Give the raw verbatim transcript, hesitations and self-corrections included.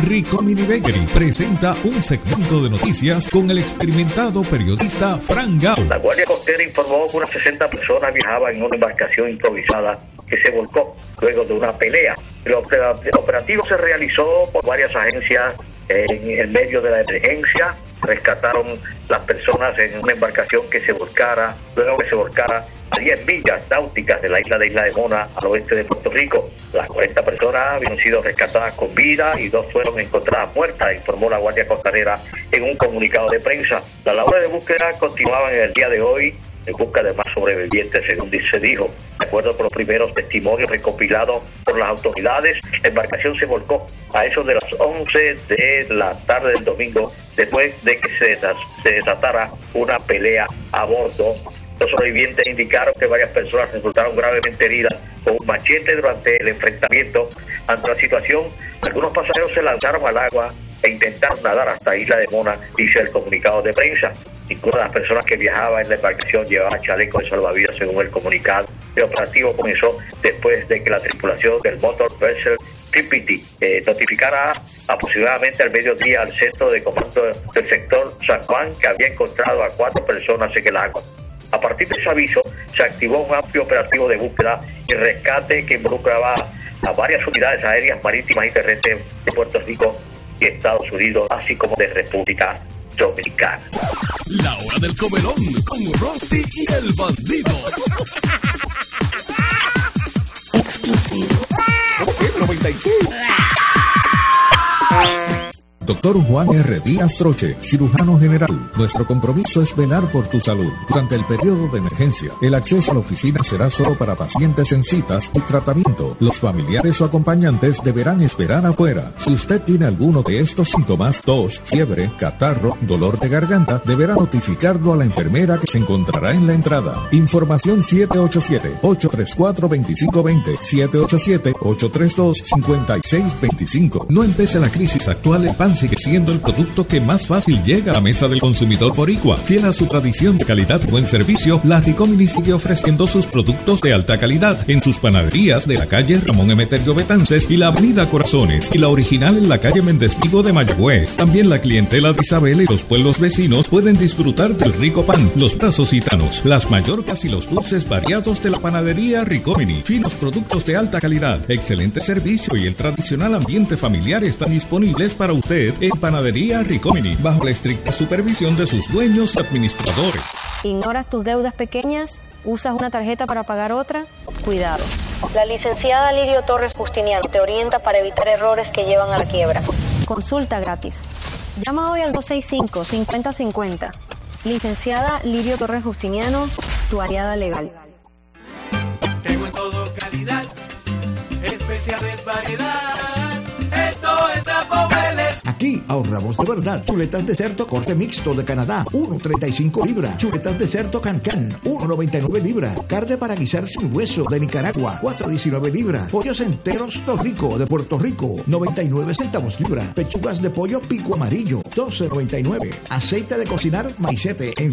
Ricomini Bakery presenta un segmento de noticias con el experimentado periodista Fran Gao. La Guardia Costera informó que unas sesenta personas viajaban en una embarcación improvisada que se volcó luego de una pelea. El operativo se realizó por varias agencias en el medio de la emergencia. Rescataron las personas en una embarcación que se volcara, luego que se volcara a diez millas náuticas de la isla de Isla de Mona, al oeste de Puerto Rico. Las cuarenta personas habían sido rescatadas con vida y dos fueron encontradas muertas, informó la Guardia Costanera en un comunicado de prensa. Las labores de búsqueda continuaban en el día de hoy en busca de más sobrevivientes, según se dijo. De acuerdo con los primeros testimonios recopilados por las autoridades, la embarcación se volcó a eso de las once de la tarde del domingo, después de que se, se desatara una pelea a bordo. Los sobrevivientes indicaron que varias personas resultaron gravemente heridas con un machete durante el enfrentamiento. Ante la situación, algunos pasajeros se lanzaron al agua e intentaron nadar hasta Isla de Mona, dice el comunicado de prensa. Ninguna de las personas que viajaban en la embarcación llevaba chaleco de salvavidas, según el comunicado. El operativo comenzó después de que la tripulación del Motor Vessel Tripity eh, notificara aproximadamente al mediodía al centro de comando del sector San Juan que había encontrado a cuatro personas en el agua. A partir de ese aviso, se activó un amplio operativo de búsqueda y rescate que involucraba a varias unidades aéreas, marítimas y terrestres de Puerto Rico y Estados Unidos, así como de República Dominicana. La hora del comelón con Rosti y el bandido. Exclusivo. noventa y seis. Doctor Juan R. Díaz Troche, cirujano general. Nuestro compromiso es velar por tu salud durante el periodo de emergencia. El acceso a la oficina será solo para pacientes en citas y tratamiento. Los familiares o acompañantes deberán esperar afuera. Si usted tiene alguno de estos síntomas, tos, fiebre, catarro, dolor de garganta, deberá notificarlo a la enfermera que se encontrará en la entrada. Información siete ocho siete, ocho tres cuatro, dos cinco dos cero, siete ocho siete, ocho tres dos, cinco seis dos cinco. No empece la crisis actual, el pan sigue siendo el producto que más fácil llega a la mesa del consumidor boricua. Fiel a su tradición de calidad y buen servicio, la Ricomini sigue ofreciendo sus productos de alta calidad en sus panaderías de la calle Ramón Emeterio Betances y la avenida Corazones, y la original en la calle Méndez Vigo de Mayagüez. También la clientela de Isabel y los pueblos vecinos pueden disfrutar del rico pan, los brazos gitanos, las mallorcas y los dulces variados de la panadería Ricomini. Finos productos de alta calidad, excelente servicio y el tradicional ambiente familiar están disponibles para usted en Panadería Ricomini, bajo la estricta supervisión de sus dueños y administradores. ¿Ignoras tus deudas pequeñas? ¿Usas una tarjeta para pagar otra? Cuidado. La licenciada Lirio Torres Justiniano te orienta para evitar errores que llevan a la quiebra. Consulta gratis. Llama hoy al dos seis cinco, cinco cero cinco cero. Licenciada Lirio Torres Justiniano, tu aliada legal. Tengo en todo calidad, especiales variedad. Esto es de Pobeles. Aquí ahorramos de verdad. Chuletas de cerdo corte mixto de Canadá, uno treinta y cinco libras. Chuletas de cerdo Can-Can, uno noventa y nueve libras. Carne para guisar sin hueso de Nicaragua, cuatro diecinueve libras. Pollos enteros Torrico de Puerto Rico, noventa y nueve centavos libra. Pechugas de pollo pico amarillo, doce noventa y nueve. Aceite de cocinar Maicete en